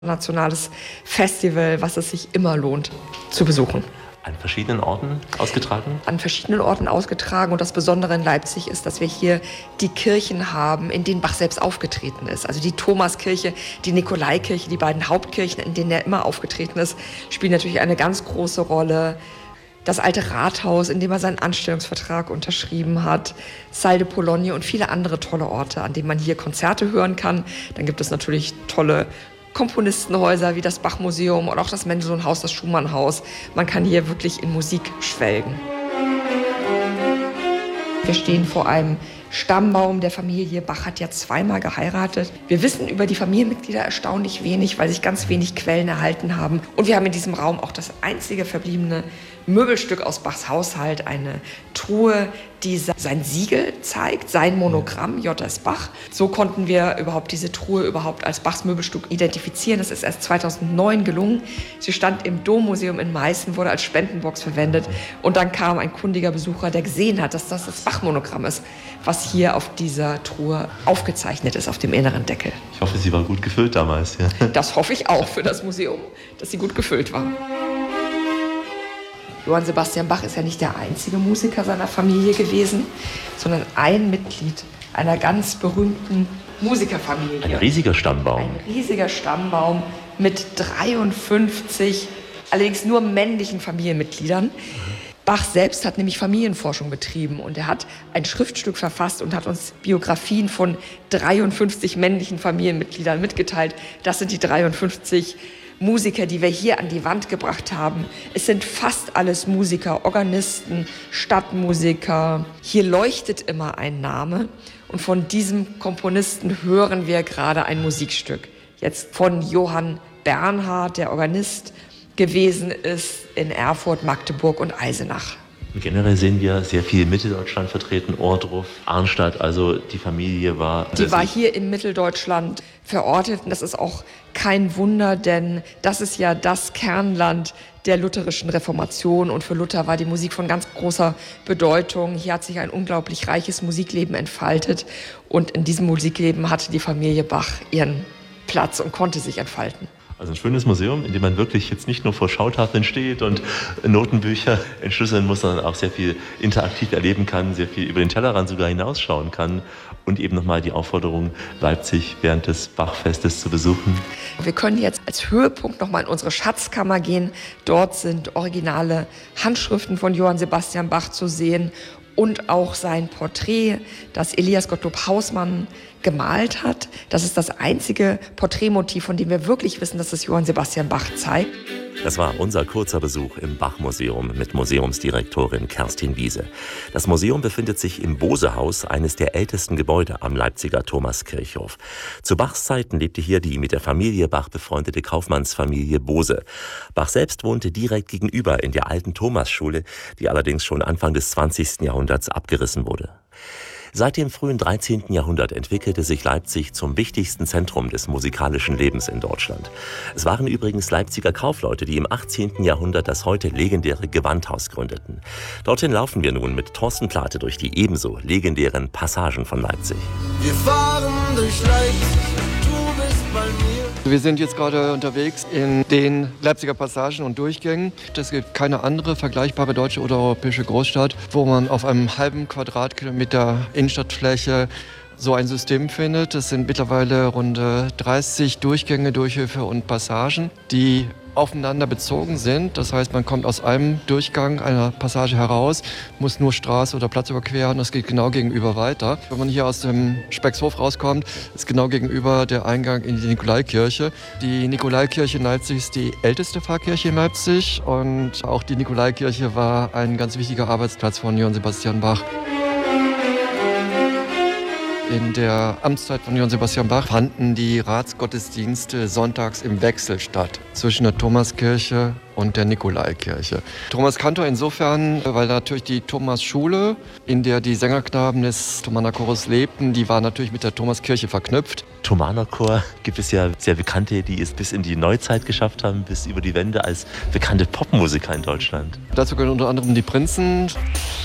Nationales Festival, was es sich immer lohnt zu besuchen. An verschiedenen Orten ausgetragen? An verschiedenen Orten ausgetragen. Und das Besondere in Leipzig ist, dass wir hier die Kirchen haben, in denen Bach selbst aufgetreten ist. Also die Thomaskirche, die Nikolaikirche, die beiden Hauptkirchen, in denen er immer aufgetreten ist, spielen natürlich eine ganz große Rolle. Das alte Rathaus, in dem er seinen Anstellungsvertrag unterschrieben hat, Salle de Pologne und viele andere tolle Orte, an denen man hier Konzerte hören kann. Dann gibt es natürlich tolle Komponistenhäuser wie das Bach-Museum oder auch das Mendelssohn-Haus, das Schumann-Haus. Man kann hier wirklich in Musik schwelgen. Wir stehen vor einem Stammbaum der Familie. Bach hat ja zweimal geheiratet. Wir wissen über die Familienmitglieder erstaunlich wenig, weil sich ganz wenig Quellen erhalten haben. Und wir haben in diesem Raum auch das einzige verbliebene Möbelstück aus Bachs Haushalt, eine Truhe, die sein Siegel zeigt, sein Monogramm, J.S. Bach. So konnten wir überhaupt diese Truhe überhaupt als Bachs Möbelstück identifizieren. Das ist erst 2009 gelungen. Sie stand im Dommuseum in Meißen, wurde als Spendenbox verwendet. Und dann kam ein kundiger Besucher, der gesehen hat, dass das Bach-Monogramm ist, was hier auf dieser Truhe aufgezeichnet ist, auf dem inneren Deckel. Ich hoffe, sie war gut gefüllt damals. Ja. Das hoffe ich auch für das Museum, dass sie gut gefüllt war. Johann Sebastian Bach ist ja nicht der einzige Musiker seiner Familie gewesen, sondern ein Mitglied einer ganz berühmten Musikerfamilie. Ein riesiger Stammbaum. Ein riesiger Stammbaum mit 53, allerdings nur männlichen Familienmitgliedern. Bach selbst hat nämlich Familienforschung betrieben und er hat ein Schriftstück verfasst und hat uns Biografien von 53 männlichen Familienmitgliedern mitgeteilt. Das sind die 53 Musiker, die wir hier an die Wand gebracht haben. Es sind fast alles Musiker, Organisten, Stadtmusiker. Hier leuchtet immer ein Name und von diesem Komponisten hören wir gerade ein Musikstück. Jetzt von Johann Bernhard, der Organist gewesen ist in Erfurt, Magdeburg und Eisenach. Generell sehen wir sehr viel Mitteldeutschland vertreten, Ohrdruf, Arnstadt, also die Familie war... Die war hier in Mitteldeutschland verortet und das ist auch kein Wunder, denn das ist ja das Kernland der lutherischen Reformation und für Luther war die Musik von ganz großer Bedeutung. Hier hat sich ein unglaublich reiches Musikleben entfaltet und in diesem Musikleben hatte die Familie Bach ihren Platz und konnte sich entfalten. Also ein schönes Museum, in dem man wirklich jetzt nicht nur vor Schautafeln steht und Notenbücher entschlüsseln muss, sondern auch sehr viel interaktiv erleben kann, sehr viel über den Tellerrand sogar hinausschauen kann und eben nochmal die Aufforderung, Leipzig während des Bachfestes zu besuchen. Wir können jetzt als Höhepunkt nochmal in unsere Schatzkammer gehen. Dort sind originale Handschriften von Johann Sebastian Bach zu sehen und auch sein Porträt, das Elias Gottlob Hausmann gemalt hat. Das ist das einzige Porträtmotiv, von dem wir wirklich wissen, dass es Johann Sebastian Bach zeigt. Das war unser kurzer Besuch im Bach-Museum mit Museumsdirektorin Kerstin Wiese. Das Museum befindet sich im Bose-Haus, eines der ältesten Gebäude am Leipziger Thomaskirchhof. Zu Bachs Zeiten lebte hier die mit der Familie Bach befreundete Kaufmannsfamilie Bose. Bach selbst wohnte direkt gegenüber in der alten Thomasschule, die allerdings schon Anfang des 20. Jahrhunderts abgerissen wurde. Seit dem frühen 13. Jahrhundert entwickelte sich Leipzig zum wichtigsten Zentrum des musikalischen Lebens in Deutschland. Es waren übrigens Leipziger Kaufleute, die im 18. Jahrhundert das heute legendäre Gewandhaus gründeten. Dorthin laufen wir nun mit Thorsten Plate durch die ebenso legendären Passagen von Leipzig. Wir fahren durch Leipzig, du bist bei mir. Wir sind jetzt gerade unterwegs in den Leipziger Passagen und Durchgängen. Es gibt keine andere vergleichbare deutsche oder europäische Großstadt, wo man auf einem halben Quadratkilometer Innenstadtfläche so ein System findet. Es sind mittlerweile rund 30 Durchgänge, Durchhöfe und Passagen, die aufeinander bezogen sind. Das heißt, man kommt aus einem Durchgang einer Passage heraus, muss nur Straße oder Platz überqueren. Das geht genau gegenüber weiter. Wenn man hier aus dem Speckshof rauskommt, ist genau gegenüber der Eingang in die Nikolaikirche. Die Nikolaikirche in Leipzig ist die älteste Pfarrkirche in Leipzig und auch die Nikolaikirche war ein ganz wichtiger Arbeitsplatz von Johann Sebastian Bach. In der Amtszeit von Johann Sebastian Bach fanden die Ratsgottesdienste sonntags im Wechsel statt zwischen der Thomaskirche und der Nikolaikirche. Thomas Kantor insofern, weil natürlich die Thomasschule, in der die Sängerknaben des Thomanerchores lebten, die war natürlich mit der Thomaskirche verknüpft. Thomanerchor gibt es ja sehr bekannte, die es bis in die Neuzeit geschafft haben, bis über die Wende als bekannte Popmusiker in Deutschland. Dazu gehören unter anderem die Prinzen.